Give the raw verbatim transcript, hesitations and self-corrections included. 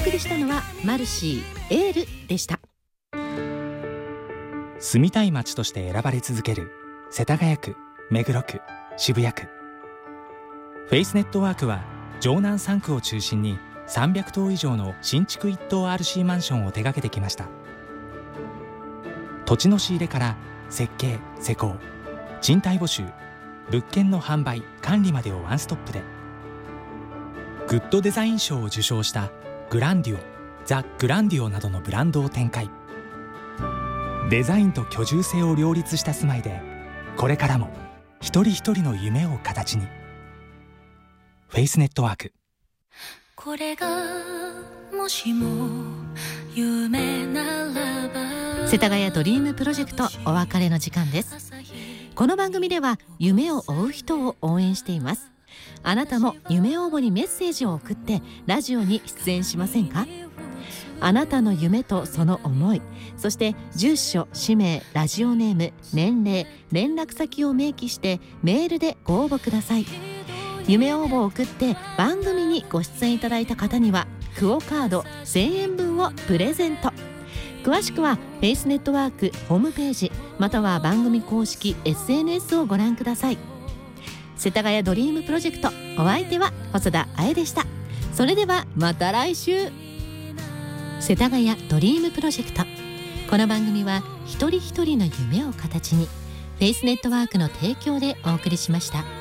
送りしたのはマルシーエールでした。 住みたい街として選ばれ続ける世田谷区、目黒区、渋谷区。フェイスネットワークは城南さん区を中心にさんびゃくとう以上の新築一棟 アールシー マンションを手掛けてきました。土地の仕入れから設計・施工、賃貸募集、物件の販売・管理までをワンストップで、グッドデザイン賞を受賞したグランディオ、ザ・グランディオなどのブランドを展開。デザインと居住性を両立した住まいで、これからも一人一人の夢を形に。フェイスネットワーク。 これがもしも夢ならば。 世田谷ドリームプロジェクト、お別れの時間です。この番組では夢を追う人を応援しています。あなたも夢応募にメッセージを送ってラジオに出演しませんか？あなたの夢とその思い、そして住所、氏名、ラジオネーム、年齢、連絡先を明記してメールでご応募ください。夢応募を送って番組にご出演いただいた方にはクオカードせんえんぶんをプレゼント。詳しくはフェイスネットワークホームページまたは番組公式 エスエヌエス をご覧ください。世田谷ドリームプロジェクト、お相手は細田あえでした。それではまた来週。世田谷ドリームプロジェクト、この番組は一人一人の夢を形にフェイスネットワークの提供でお送りしました。